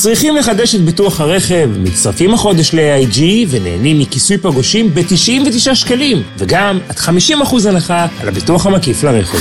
צריכים לחדש את ביטוח הרכב, מצטרפים החודש ל-AIG ונהנים מכיסוי פגושים ב-99 שקלים, וגם עד 50% הנחה על הביטוח המקיף לרכב.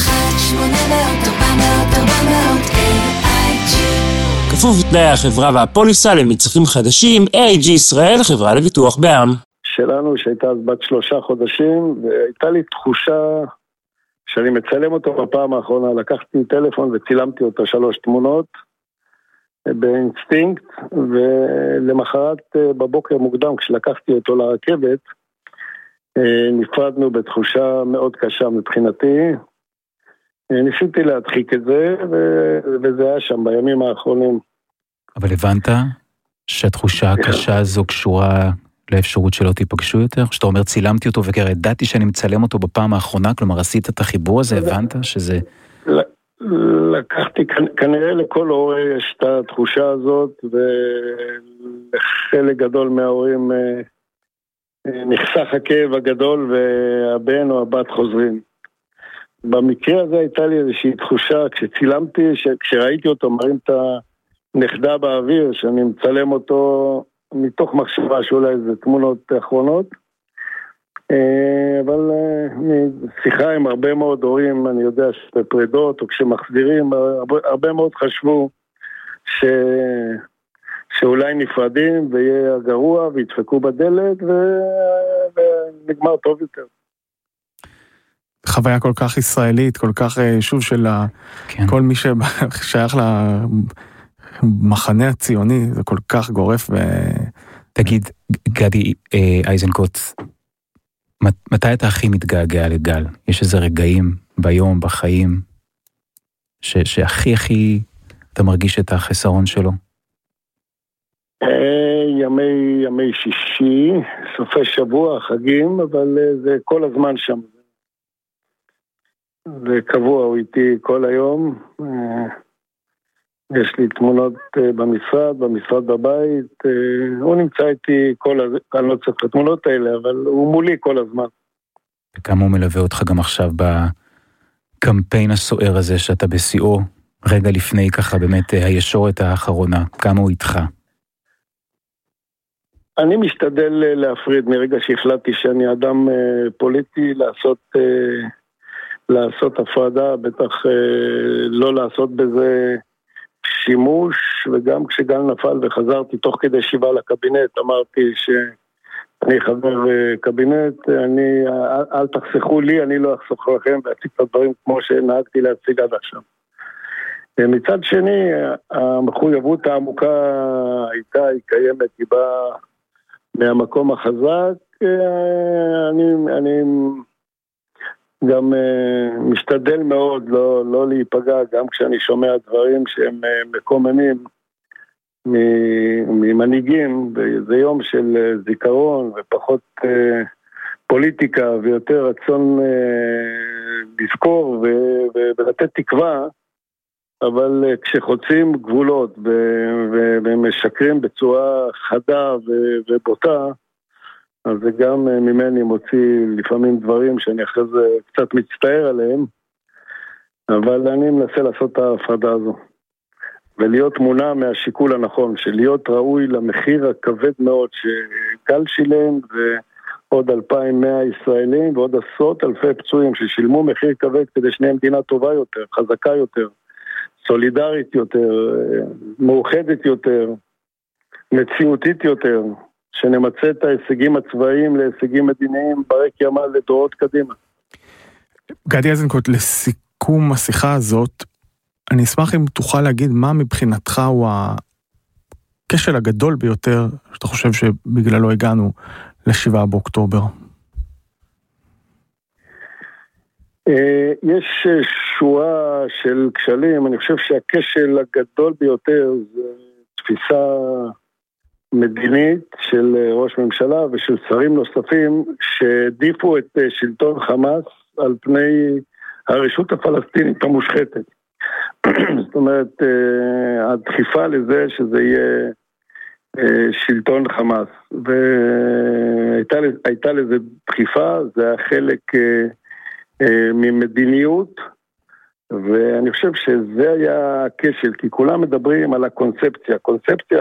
1-800-400-400-AIG כפוף לתנאי החברה והפוליסה למצטרפים חדשים, AIG ישראל, חברה לביטוח בע"מ. שלנו שהייתה אז בת 3 חודשים, והייתה לי תחושה שאני מצלם אותו בפעם האחרונה. לקחתי טלפון וצילמתי אותו 3 תמונות באינסטינקט, ולמחרת בבוקר מוקדם כשלקחתי אותו לרכבת נפרדנו בתחושה מאוד קשה מבחינתי. ניסיתי להדחיק את זה, וזה היה שם בימים האחרונים. אבל הבנת שהתחושה הקשה הזו קשורה לאפשרות שלא תיפגשו יותר? שאתה אומר צילמתי אותו וכבר ידעתי שאני מצלם אותו בפעם האחרונה, כלומר עשית את החיבור הזה, הבנת שזה... לקחתי, כנראה לכל הורה יש את התחושה הזאת, ולחלק גדול מההורים נחסך הכאב הגדול והבן או הבת חוזרים. במקרה הזה הייתה לי איזושהי תחושה כשצילמתי, כשראיתי אותו מרים את הנכדה באוויר, שאני מצלם אותו מתוך מחשבה שאולי זה תמונות אחרונות, אבל משיחה עם הרבה מאוד הורים, אני יודע שבפרידות או כשמחזירים, הרבה מאוד חשבו שאולי נפרדים ויהיה הגרוע וידפקו בדלת ונגמר טוב יותר. חוויה כל כך ישראלית, כל כך שוב של כל מי ששייך למחנה הציוני, זה כל כך גורף. תגיד, גדי איזנקוט, מתי אתה הכי מתגעגע לגל? יש איזה רגעים ביום, בחיים, שהכי אתה מרגיש את החסרון שלו? ימי שישי, סופי שבוע, חגים, אבל זה כל הזמן שם. זה קבוע, הוא איתי כל היום. יש לי תמונות במשרד בבית. הוא נמצא איתי אני לא צריך את התמונות האלה, אבל הוא מולי כל הזמן. וכמה הוא מלווה אותך גם עכשיו בקמפיין הסוער הזה שאתה בשיאו, רגע לפני ככה באמת הישורת האחרונה, כמה הוא איתך? אני משתדל להפריד מרגע שהחלטתי שאני אדם פוליטי, לעשות הפרדה, בטח לא לעשות בזה שימוש, וגם כשגל נפל וחזרתי תוך כדי שיבה לקבינט, אמרתי שאני חבר קבינט, אל תחסכו לי, אני לא אחסוך לכם, ואציג את הדברים כמו שנהגתי להציג עד עכשיו. מצד שני, המחויבות העמוקה היא קיימת, היא באה מהמקום החזק. אני גם משתדל מאוד לא להיפגע, גם כשאני שומע דברים שהם מקוממים ממנהיגים, וזה יום של זיכרון ופחות פוליטיקה ויותר רצון לזכור ולתת תקווה, אבל כשחוצים גבולות ומשקרים בצורה חדה ובוטה, אז זה גם ממני מוציא לפעמים דברים שאני אחרי זה קצת מצטער עליהם, אבל אני מנסה לעשות את ההפרדה הזו, ולהיות מונע מהשיקול הנכון, של להיות ראוי למחיר הכבד מאוד שגל שילם, ועוד 2,100 ישראלים, ועוד עשרות אלפי פצועים ששילמו מחיר כבד כדי שנהיה מדינה טובה יותר, חזקה יותר, סולידרית יותר, מאוחדת יותר, מציאותית יותר, שנמצא את ההישגים הצבאיים להישגים מדיניים ברק ימה לדורות קדימה. גדי איזנקוט, לסיכום השיחה הזאת, אני אשמח אם תוכל להגיד מה מבחינתך הוא הכשל הגדול ביותר שאתה חושב שבגללו הגענו ל7 באוקטובר. יש שורה של כשלים. אני חושב שהכשל הגדול ביותר זה תפיסה מדינית של ראש ממשלה ושל שרים נוספים שהעדיפו את שלטון חמאס על פני הרשות הפלסטינית המושחתת. זאת אומרת, הדחיפה לזה שזה יהיה שלטון חמאס, והייתה לזה דחיפה, זה היה חלק ממדיניות, ואני חושב שזה היה הכשל, כי כולם מדברים על הקונספציה. הקונספציה